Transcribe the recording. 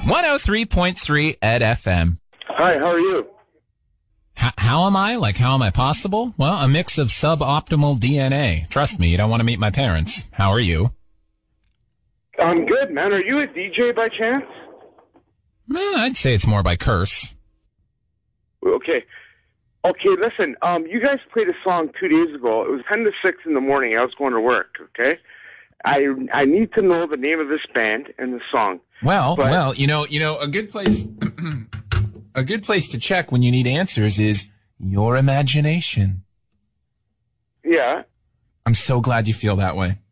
103.3 Ed FM. Hi, how are you? How am I? Like, how am I possible? Well, a mix of suboptimal DNA. Trust me, you don't want to meet my parents. How are you? I'm good, man. Are you a DJ by chance? I'd say it's more by curse. Okay, listen, you guys played a song 2 days ago. It was 10 to 6 in the morning. I was going to work, okay? I need to know the name of this band and the song. Well, you know, a good place, a good place to check when you need answers is your imagination. Yeah. I'm so glad you feel that way.